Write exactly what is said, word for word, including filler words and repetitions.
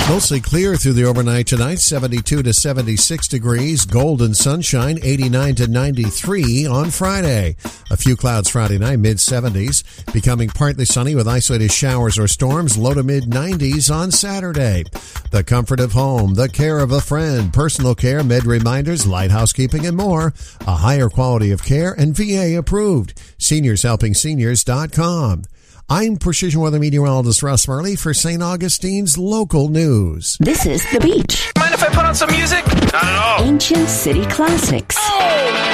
Mostly clear through the overnight tonight, seventy-two to seventy-six degrees. Golden sunshine, eighty-nine to ninety-three on Friday. A few clouds Friday night, mid seventies. Becoming partly sunny with isolated showers or storms, low to mid nineties on Saturday. The comfort of home, the care of a friend, personal care, med reminders, light housekeeping, and more. A higher quality of care and V A approved. seniors helping seniors dot com. I'm Precision Weather Meteorologist Russ Murley for Saint Augustine's local news. This is The Beach. Mind if I put on some music? Not at all. Ancient City Classics. Oh!